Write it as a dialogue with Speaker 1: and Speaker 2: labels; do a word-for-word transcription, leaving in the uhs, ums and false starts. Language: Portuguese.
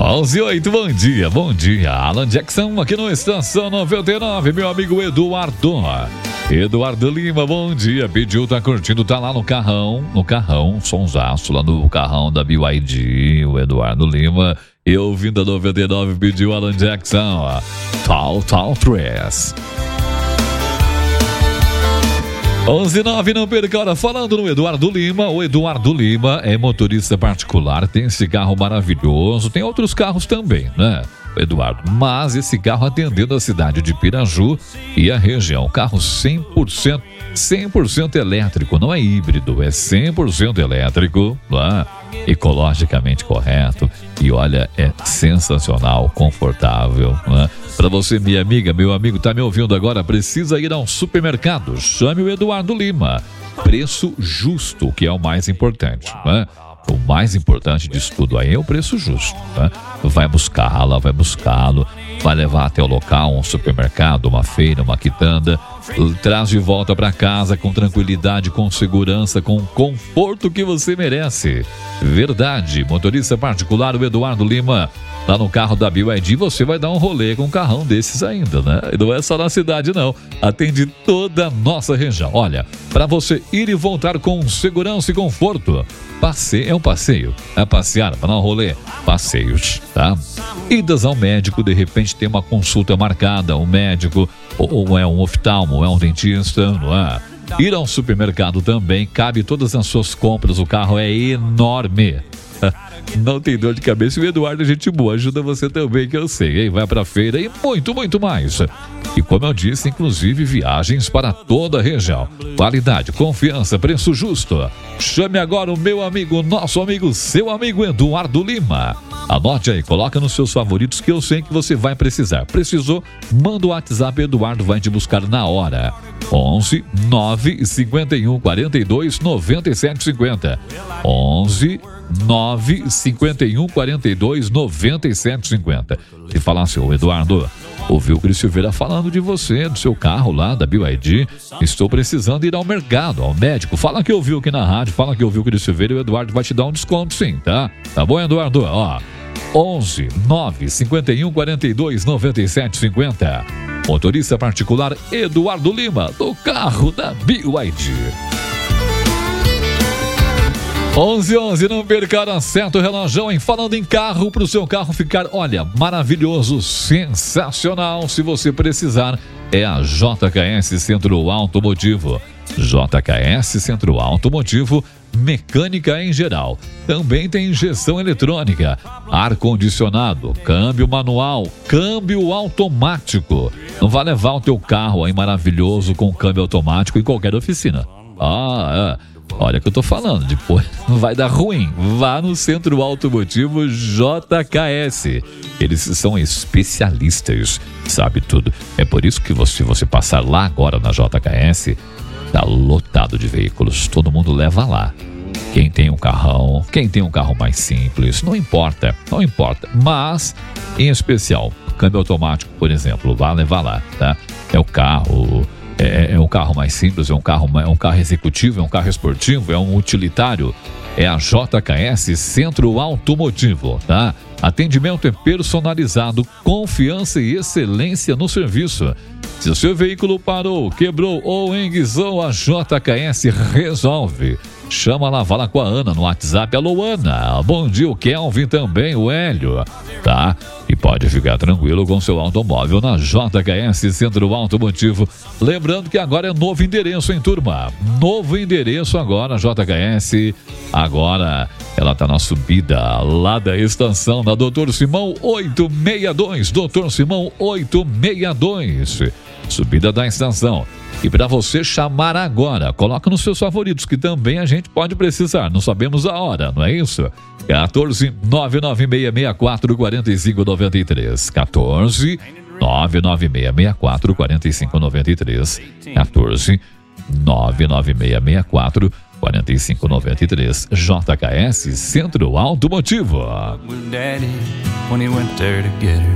Speaker 1: onze e oito, bom dia, bom dia. Alan Jackson aqui no Estação noventa e nove, meu amigo Eduardo. Eduardo Lima, bom dia. Pediu, tá curtindo, tá lá no carrão, no carrão, sonsaço, lá no carrão da B Y D, o Eduardo Lima. E ouvindo a noventa e nove, pediu Alan Jackson, Tal, Tal três. onze e nove, não perca a hora. Falando no Eduardo Lima, o Eduardo Lima é motorista particular, tem esse carro maravilhoso, tem outros carros também, né, Eduardo? Mas esse carro atendendo a cidade de Piraju e a região, carro cem por cento, cem por cento elétrico, não é híbrido, é cem por cento elétrico, né? Ecologicamente correto e olha, é sensacional, confortável, né? Para você, minha amiga, meu amigo, tá me ouvindo agora, precisa ir ao supermercado, chame o Eduardo Lima. Preço justo, que é o mais importante, né? O mais importante disso tudo aí é o preço justo, né? Vai buscá-la, vai buscá-lo, vai levar até o local, um supermercado, uma feira, uma quitanda, traz de volta para casa com tranquilidade, com segurança, com conforto que você merece. Verdade, motorista particular, o Eduardo Lima. Lá no carro da B Y D você vai dar um rolê com um carrão desses ainda, né? E não é só na cidade, não. Atende toda a nossa região. Olha, para você ir e voltar com segurança e conforto. Passeio é um passeio. É passear, para dar um rolê. Passeios, tá? Idas ao médico, de repente tem uma consulta marcada. Um médico, ou, ou é um oftalmo, ou é um dentista, não é? Ir ao supermercado também, cabe todas as suas compras. O carro é enorme. Não tem dor de cabeça. E o Eduardo é gente boa, ajuda você também, que eu sei, hein? Vai pra feira e muito, muito mais. E como eu disse, inclusive viagens para toda a região. Qualidade, confiança, preço justo. Chame agora o meu amigo, nosso amigo, seu amigo Eduardo Lima. Anote aí, coloca nos seus favoritos que eu sei que você vai precisar. Precisou? Manda o WhatsApp, Eduardo vai te buscar na hora. onze nove cinquenta e um quarenta e dois noventa e sete cinquenta. onze nove cinquenta e um quarenta e dois noventa e sete cinquenta. Se falasse, ô Eduardo, ouviu o Cris Silveira falando de você, do seu carro lá, da B Y D, estou precisando ir ao mercado, ao médico. Fala que ouviu aqui na rádio, fala que ouviu o Cris Silveira e o Eduardo vai te dar um desconto sim, tá? Tá bom, Eduardo? Ó, onze nove cinquenta e um quarenta e dois noventa e sete cinquenta. Motorista particular Eduardo Lima, do carro da B Y D. onze e onze, não perca, acerta o relógio, hein? Falando em carro, para o seu carro ficar, olha, maravilhoso, sensacional, se você precisar, é a J K S Centro Automotivo. J K S Centro Automotivo, mecânica em geral. Também tem injeção eletrônica, ar-condicionado, câmbio manual, câmbio automático. Não vai levar o teu carro aí maravilhoso com câmbio automático em qualquer oficina. Ah, é. Olha o que eu tô falando, depois vai dar ruim. Vá no Centro Automotivo J K S. Eles são especialistas, sabe tudo. É por isso que você, você passar lá agora na J K S, tá lotado de veículos. Todo mundo leva lá. Quem tem um carrão, quem tem um carro mais simples, não importa, não importa. Mas, em especial, câmbio automático, por exemplo, vá levar lá, tá? É o carro... É, é um carro mais simples, é um carro, é um carro executivo, é um carro esportivo, é um utilitário. É a J K S Centro Automotivo, tá? Atendimento é personalizado, confiança e excelência no serviço. Se o seu veículo parou, quebrou ou enguiçou, a J K S resolve. Chama lá, fala com a Ana no WhatsApp. Alô, Ana. Bom dia, o Kelvin também, o Hélio. Tá? E pode ficar tranquilo com seu automóvel na J K S Centro Automotivo. Lembrando que agora é novo endereço, hein, turma? Novo endereço agora, J K S. Agora ela tá na subida lá da estação, na Doutor Simão oitocentos e sessenta e dois. Doutor Simão oitocentos e sessenta e dois. Subida da estação. E para você chamar agora, coloca nos seus favoritos, que também a gente pode precisar, não sabemos a hora, não é isso? quatorze nove nove seis seis quatro quatro cinco nove três. quatorze nove nove seis seis quatro quatro cinco nove três. quatorze nove nove seis seis quatro quatro cinco nove três. J K S Centro Automotivo.